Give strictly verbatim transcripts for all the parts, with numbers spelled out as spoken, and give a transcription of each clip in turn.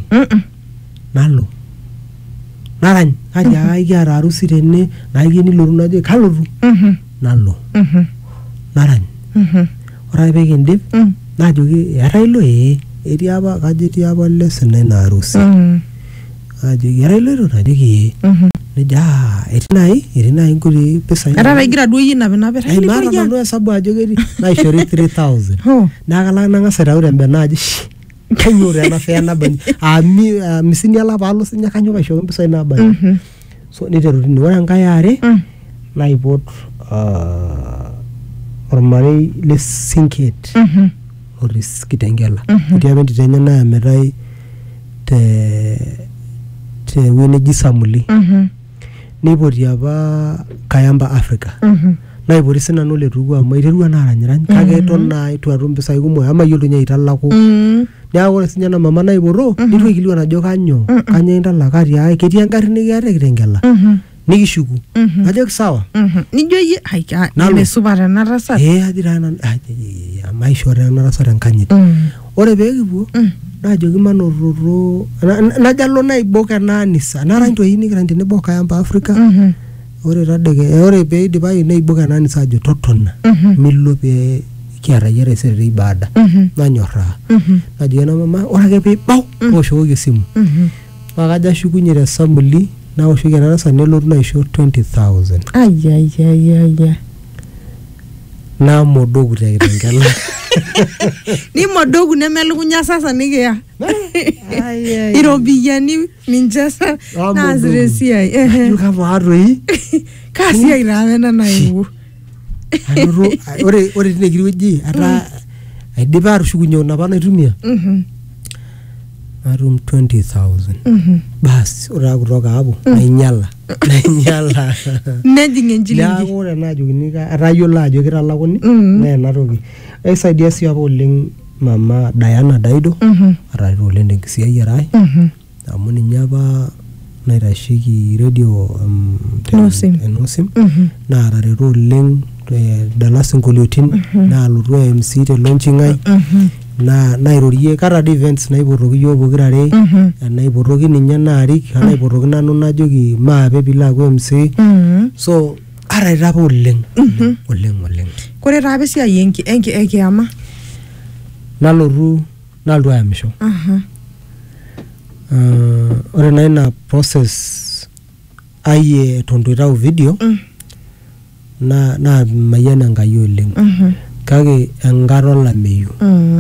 nalo narany aja ikiata harusi tene nayieu nilotu najo kalotu nalo narany ore pee kindip najoki etaa ilo ee etii apa kajo etii apa lesson ina harusi ajoki etaa iloito najoki ee nejo ah etii nai etii nai nkuti pesai etaa igira duo yie napinapita ai mara nanu hesabu ajo ketii naishori three thousand nakalak nang'as aitau tembene ajo kanyo rena fea nabani ah mi misini ala palo sinya kanyo kaisho mpisai nabani so niteru tini ore enkai are naipot uh, ormarei le Sinket oris Kitengela etii apa entito enye nayametai te te weneji Samuli nipoti apa Kayamba Africa naipoti sinanu letuku amu iterua naaranyirany kake eton naa itu atum mpisai kumok ama yiolo nye italaku neeku ore sinye ena mama naiporo nitu aikilikuan ajo kanyo kanyo intalaka tiai ketii engarri nikiata Kitengela nikishuku ajoki sawa nijo yie haika nesupat ena tasat eh ajira nanu maishore ena tasat enkanyit ore pee kipuo najoki manototo najalo naibok ena anisa narany toi nikirany tenebo Kayamba Africa ore tadeke ore pee idipayu neibok ena anisa ajo totona milo pee kiata yere sere ibada nanyorraa najoki ena mama ore ake pee bau oshoki esimu pakaja shukunye te Samuli naoshoki ena tasat nelotu naisho twenty thousand ai ai ai ai namodoku te Kitengela ni modoku nemelukunya sasa nikia iropiyiani ninche sa naasita esiai ehe kapaatoi kasiai taamena naiwu ore ore tine kirewueji ata aidipa atushukunye napa naitumia atum twenty thousand bas ora kutoka hapo nainyala nainyala nejing enchilingi neeku ore enajokini atayiolo ajo kitalakuni naa ena toki aisaidia sii apa oleng mama Diana Daido atareto oleng tenkisiayiare ai amu ninye apa naitasheki radio enosim naa atareto oleng dala sinkolioitin naalotu M C te launching ai na nairorie kata di events naipotoki yiok pokirare naipotoki ninye naarik naipotoki nanu najoki maape pilo aaku M C so araita apa oleng oleng oleng kore taa apa esiai enki enki ekiama nalotu nalotu ayamisho ore naa ina process ai eton itu aitau video na na mayian Enkai oleng kake enkata olameyu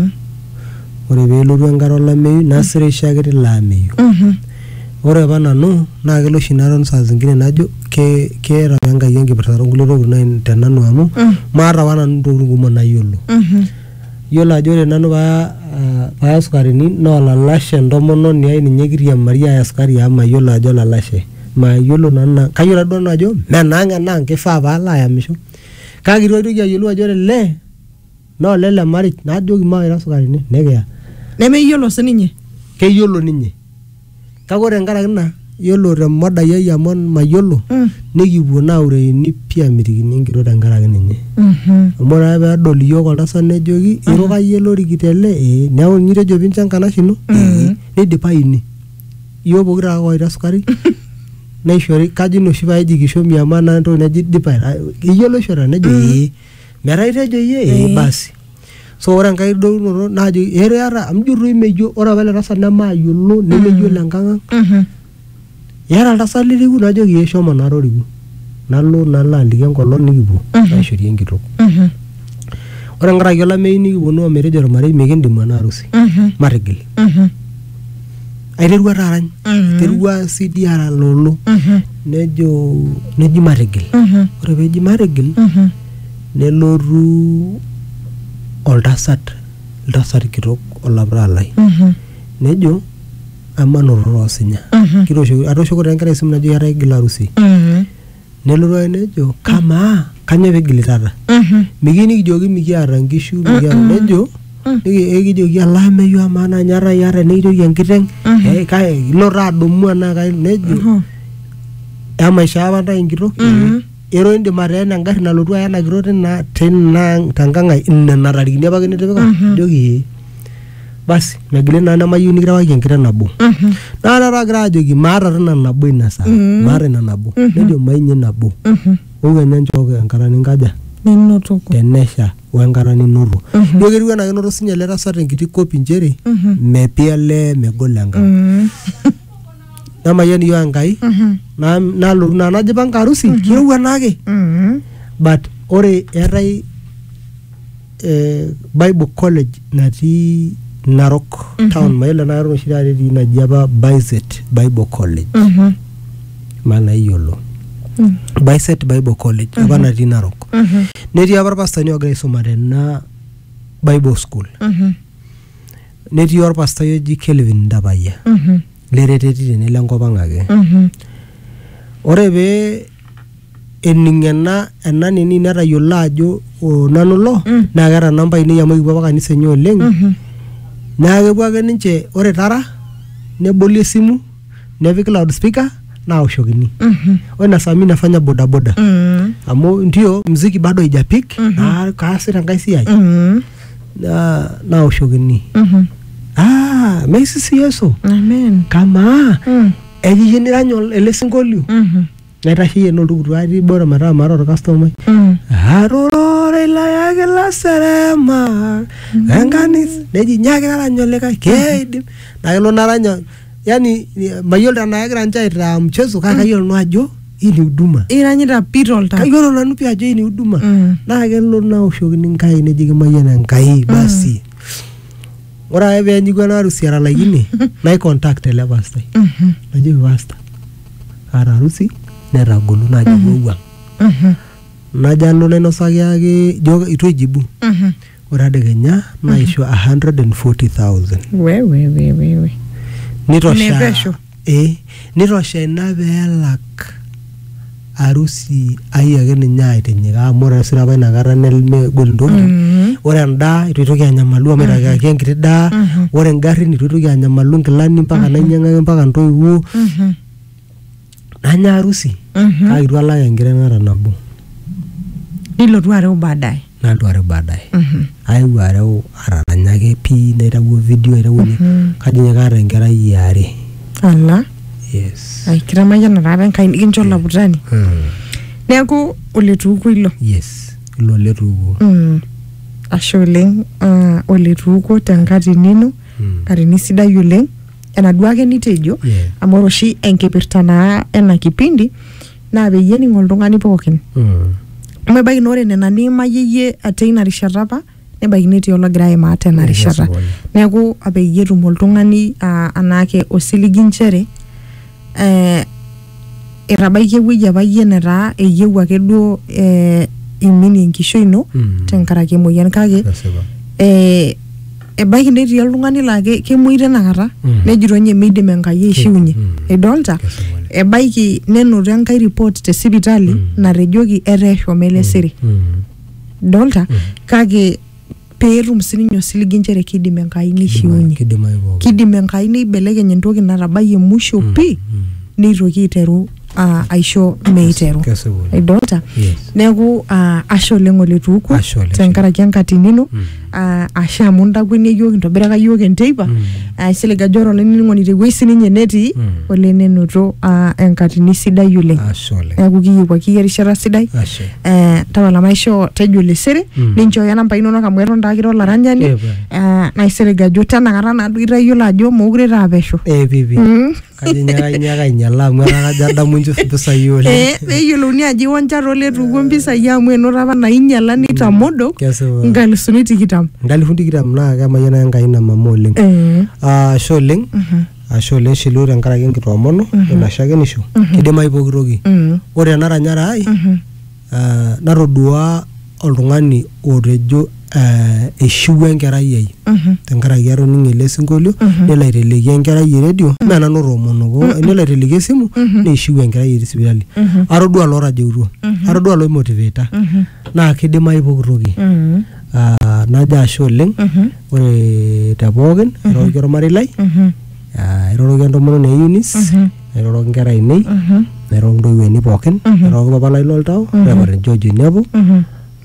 ore peelotu enkata olameyu nasirisho ake tilo ameyu ore apa nanu naa kelo oshi naton saa zingine najo ke keeta apa Enkai enkipirta toonkulie tokitin tenanu amu maata apa nanu ntokitin kumok nayiolo yiolo ajo ore nanu paa paya sukarini naa olalashe entomononi ai ninye kiriamari aya sukari amu mayiolo ajo olalashe mayiolo nanu kayiolo duo nanu ajo menaang' enaang' kifaa paalo ayamisho kake itu aitoki ayiolou ajo ore le naa ole le marriage najoki mawaita sukarini nekiya nemeyiolo sininye keyiolo ninye kake ore enkaraki ina yiolo temodai ai amu mayiolo nikipuo naureni pia mitikini enkitok tenkaraki ninye amu ore ake peedol iyiok oltasat nejoki iro kayielo orikitele ee neeku ninye itejo pincho enkanashe ino nidipayu ine iyiok pokira ake owaita sukari naishori kajo inoshi paeji kisho mia moja entoki naji dipayu iyiolo ishora nejo ee metaa itejo iyie ee basi so ore enkai dounoto najo ereata amu jurru imejo ore apa ele tasat nemayiolo nemeyiolo enkang' yara oltasat liriku najoki ee shomo naroriku nalo nalo aliki enkolong nikipuo naishori enkitok ore enkaraki olameyu nikiponu ometejo ormarei mikindimu ena harusi matigil aiterua taarany aiterua sii dii ara lolo nejo neji matigil ore peeji matigil nelotu oltasat oltasat kitok olapra lai nejo amanoto osinya kirosho atoshoko tenkera esimu najo yara igil harusi nelotu ake nejo kamaa kanyo peegili tata mikini kijoki mikiata nkishu mikiata nejo nikijoki alameyu amaa nanyara yara nikitoki enkiteng ilo taa adumu ena kai nejo emaisha apa ntae enkitok ero indim ateena engarri nalotu aya ena kitok tina tina tenkang' ai ina natarikini apa ake nitipika joki basi megile na namayieu nikirewaki enkiteng nabo Mhm. naa taata agira ajoki maata tena nabo ina saa maata ina nabo nejo mainye nabo Mhm. owuenya nchooki enkata ninkaja Ninotoko. tenesha wenkata ninoto Mhm. ijo ketiu enaa kenoto sinye ele tasat enkiti kopi nchere Mhm. mepiale megol enkang Mhm. namayian iyiok Enkai Mhm. na- nalotu naa najipa nkarusi kirowua naake Mhm. but ore eetai eh, Bible College natii Narok town mayiolo enaa keton oshi taata etii naji apa Biset Bible College Mhm. manayiolo Mhm. Biset Bible College apa natii Narok Mhm. netii apa irpastani ogira aisuma tena Bible School Mhm. netii orpastai oji Kelvin Ndapaya Mhm. lereteti tene lenkop ang ake Mhm. ore pee ening ena ena nini netayiolo ajo o, nanu lo Mm. naa keeta namba ainei amu ekipuo apa kanisa enye oleng Mhm. naa kepuo ake ninche ore tara neboli esimu nepik loudspeaker naoshokini Mhm. ore ina saa mi nafanya bodaboda Mhm. amu ndio mziki bado haijapik Mhm. na kaasita enkae siai Mhm. na naoshokini Mhm. ah meisisi Yesu Amen. kamaa Mhm. ekiyie nirany ol- ele sinkolio Mhm. naitasheyie noltukutuk atii bora metaa maata orkastomai Mhm. arorore ilayaki laserema enkanisa neji nyakira rany olikae keidim naa kelo naranya yani mayiolo tenaa kegira ninche aitaa mchezo kake kayiolo nanu ajo hii ni huduma Iranyita pito oltau. kayiolo nanu pia ajo hii ni huduma Mhm. naa kelo naoshokini Nkai neji kimayian Enkai basi ore ake peenyiku ena harusi etalaikine naicontact ele pastai Mhm. najoki pasta kaata harusi netagolu najo wowuang Mhm. najo alo nainosaki ake ijo itu ejibu Mhm. ore adekenya naisho one hundred forty thousand We we we we we. nitosha Nepesho. eh nitosha ina peelak harusi ai ake ninye aitinyika amu ore sira apa inakata nemegol intokitin Mhm. ore endaa itu itoki anyamalu amu itakaki enkiti daa Mhm. ore engarrin itu itoki anyamalu nkilani mpaka nainyang'aki mpaka ntoiwuo Mhm. nanya harusi Mhm. kake itu alak enkiteng'ata nabo Nilotu areu baadaye. nalotu are baadaye Mhm. aewuo areu ataranya ake pii naitawuo video aitawuo nye Mhm. kajo nye kaata enkerai are Ala. yes Ai kitamayiana taata Enkai nikincho laputani. mm. Neeku oletuuko ilo. yes ilo letuuko Mm. Ashe oleng uh, oletuuko tenkatini ino. mm. Katini sidai oleng. Enaduo ake nitejo. yeah. Amu ore oshi enkipirta naa ena kipindi naa peyie ening oltung'ani pookin. mm. Amu ebaiki naa ore nena niimayie iyie ate ina rishata apa nebaiki netii ologira aimaa tena Yes, rishata. well. Neeku apeyie etum oltung'ani uh, anaake osiligi nchere eh, etabaiki ewueji apa iyie netaa eyieu ake duo eh, iminie enkishui ino Mm. tenkaraki emoyian kake Kesipa. eh, ebaiki netii oltung'ani laa ke- kemuoi tenakata Mm. nejito nye meidim Enkai aishiunye. Mm. Idolta? Kesipa. Ebaiki nenoto enkai report te sipitali Mm. natejoki etaa eshomo ele siri. Mm. Idolta? Mm. Kake peetum sininye osiligi nchere kidim Enkai nishiunye. kidimayu pookin Kidim Enkai neibelekeny entoki natabayie musho pii Mm. neitoki aiteru uh, aisho meiteru. Kesipa. Idolta? yes Neeku uh, ashe oleng oletuuko Ashe oleng. tenkaraki enkatini ino. Mm. Uh, ashe amu ntakwenia yiok intobiraka yiok enteipa. Mm. Uh, silig ajo ore olainining'oni tewueji sininye netii Mm. ole nenoto uh, enkatini sidai oleng. ashe oleng Neeku kiyieu akeyie erishata sidai. ashe Eh, tapala maisho tejo lesere Mm. ninchooyo namba inonok amu eton taa kira olaranyani. Eh, Eh, naisilig ajo tenakata naaduo itayiolo ajo mookure taa pesho. eh pipi Mm. kajo nyaka nyaka ainyala amu etaa kajo adamu ncho mpisai oleng Eh, peeyiolouni ajo iwoncha toletuuko mpisai amu enoto apa nainyala nitamodok Kesipa. nkalisuni tikitam. nkalifu tikitam naa kemayian ake Enkai ina mama oleng Eh. Ah, ashe oleng Mhm. ashe oleng shilu tenkaraki enkitoomono enashakenisho kidimayu pooki toki Mm. ore ena ranyare ai Mhm. ah, natodua oltung'ani otejo ah, eishiwuo enkerai ai Mhm. tenkaraki atoning'o ele sinkolio Mhm. nelo aiteleki enkerai eredio mee nanu otoomonoko nelo aiteleki esimu neishiwuo enkerai etii sipitali Mhm. atodua lootadeutuo atodua loimotiveta Mhm. naa kidimayu pooki toki Mhm. Ah, najo ashe oleng Mhm. ore te pookin airoroki ormarei lai Mhm. ah, airoroki entomononi e Eunice Mhm. airoroki nkera ainei Mhm. airoroki ntoiwuo ainei pookin Mhm. airoroki papa lai loltau Reverend George Inepu Mhm.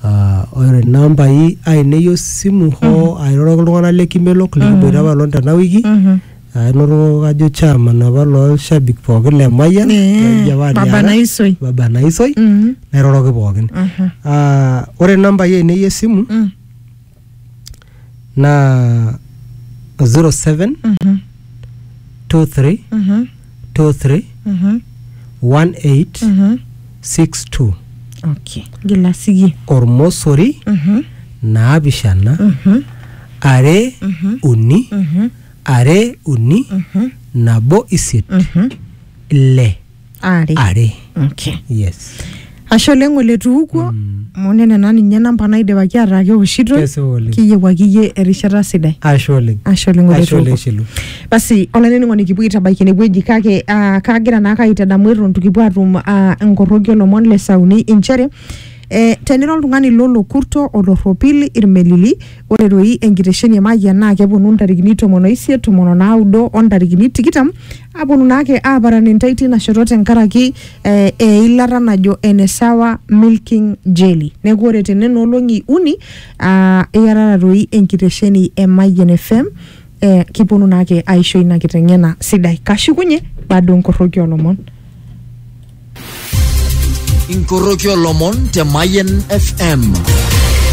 uh, ore namba hii aineyo simu ho airoro iltung'anak le Kimelok likiboita apa lon tena wiki ainoto kajo chairman apa loo shabik pookin le Mayian Baba Naisoi Baba Naisoi nairoroki pookin uh, ore namba hii aineyo simu na zero seven two three two three one eight six two. Okay. Gila sigi. Ormosori naapishana are uni are uni nabo isiet ile are. Are. Okay. Yes. Asho lengo letuukwo monene nani ninye namba naidipaki ataa kewoshitoi kiyiewaki iyie erishata sidai. Asho oleng. Asho lengo letuukwo. Asho oleng. Basi olainining'oni kipuo aitabaiki enewueji kake uh, kagira naa kaitadamu eton kipuo atum uh, enkoroki olomon le sauni inchere eh, tenira oltung'ani lolokurto olorropil irmelili ore doi enkitesheni e Mayian naa keponu ntarikini tomon oisiet tomon onaudo ontarikini tikitam aponu naake aaparan entaiti nashoto tenkaraki eh, eilata najo enesawa milking jelly. Neeku ore tene noolong'i uni uh, iyarara doi enkitesheni e Mayian F M eh, kiponu naake aisho ina kiteng'ena sidai. Kashukunye bado nkoroki olomon. Inkoroki olomon te Mayian F M.